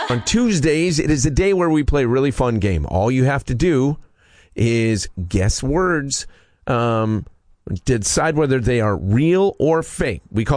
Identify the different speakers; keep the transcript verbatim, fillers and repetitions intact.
Speaker 1: On Tuesdays, it is a day where we play a really fun game. All you have to do is guess words, um, decide whether they are real or fake. We call